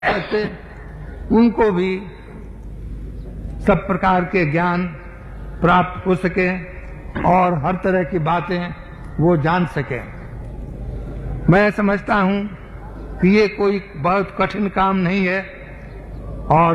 ऐसे उनको भी सब प्रकार के ज्ञान प्राप्त हो सके और हर तरह की बातें वो जान सके। मैं समझता हूं कि ये कोई बहुत कठिन काम नहीं है और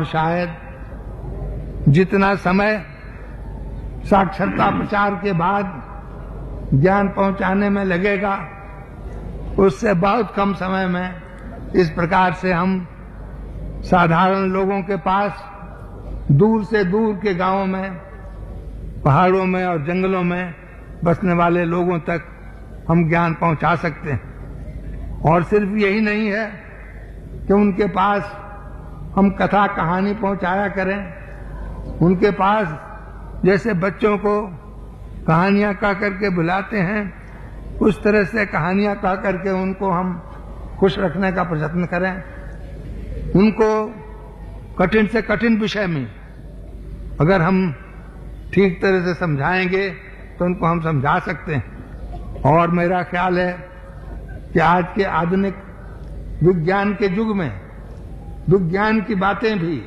शायद जितना समय साक्षरता प्रचार के बाद ज्ञान पहुंचाने में लगेगा, उससे बहुत कम समय में इस प्रकार से हम साधारण लोगों के पास दूर से दूर के गांवों में, पहाड़ों में और जंगलों में बसने वाले लोगों तक हम ज्ञान पहुंचा सकते हैं। और सिर्फ यही नहीं है कि उनके पास हम कथा कहानी पहुंचाया करें, उनके पास जैसे बच्चों को कहानियां कह करके बुलाते हैं, उस तरह से कहानियां कह करके उनको हम खुश रखने का प्रयत्न करें। उनको कठिन से कठिन विषय में अगर हम ठीक तरह से समझाएंगे तो उनको हम समझा सकते हैं। और मेरा ख्याल है कि आज के आधुनिक विज्ञान के युग में विज्ञान की बातें भी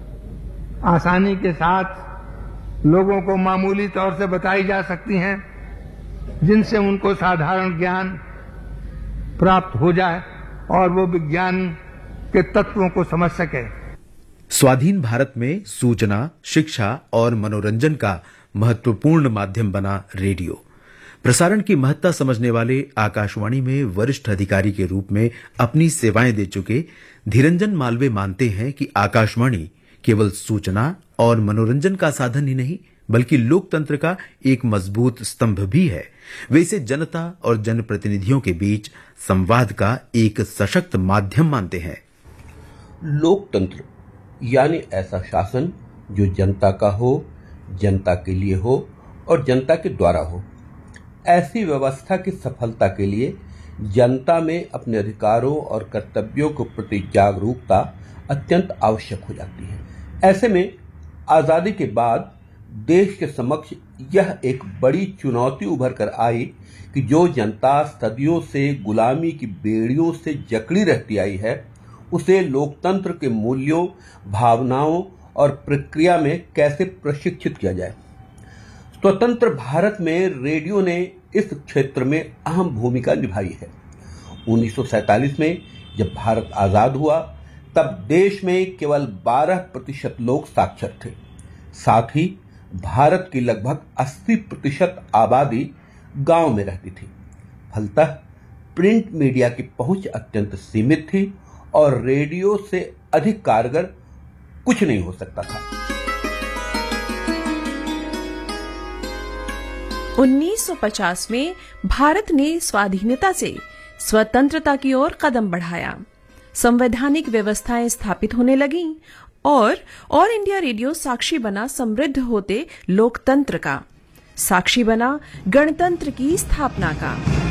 आसानी के साथ लोगों को मामूली तौर से बताई जा सकती हैं, जिनसे उनको साधारण ज्ञान प्राप्त हो जाए और वो विज्ञान के तत्वों को समझ सके। स्वाधीन भारत में सूचना, शिक्षा और मनोरंजन का महत्वपूर्ण माध्यम बना रेडियो। प्रसारण की महत्ता समझने वाले आकाशवाणी में वरिष्ठ अधिकारी के रूप में अपनी सेवाएं दे चुके धीरंजन मालवीय मानते हैं कि आकाशवाणी केवल सूचना और मनोरंजन का साधन ही नहीं, बल्कि लोकतंत्र का एक मजबूत स्तंभ भी है। वे इसे जनता और जनप्रतिनिधियों के बीच संवाद का एक सशक्त माध्यम मानते हैं। लोकतंत्र यानी ऐसा शासन जो जनता का हो, जनता के लिए हो और जनता के द्वारा हो। ऐसी व्यवस्था की सफलता के लिए जनता में अपने अधिकारों और कर्तव्यों के प्रति जागरूकता अत्यंत आवश्यक हो जाती है। ऐसे में आजादी के बाद देश के समक्ष यह एक बड़ी चुनौती उभर कर आई कि जो जनता सदियों से गुलामी की बेड़ियों से जकड़ी रहती आई है, उसे लोकतंत्र के मूल्यों, भावनाओं और प्रक्रिया में कैसे प्रशिक्षित किया जाए। स्वतंत्र भारत में रेडियो ने इस क्षेत्र में अहम भूमिका निभाई है। 1947 में जब भारत आजाद हुआ, तब देश में केवल 12% लोग साक्षर थे। साथ ही भारत की लगभग 80% आबादी गांव में रहती थी। फलतः प्रिंट मीडिया की पहुंच अत्यंत सीमित थी और रेडियो से अधिक कारगर कुछ नहीं हो सकता था। 1950 में भारत ने स्वाधीनता से स्वतंत्रता की ओर कदम बढ़ाया। संवैधानिक व्यवस्थाएं स्थापित होने लगीं और ऑल इंडिया रेडियो साक्षी बना समृद्ध होते लोकतंत्र का, साक्षी बना गणतंत्र की स्थापना का।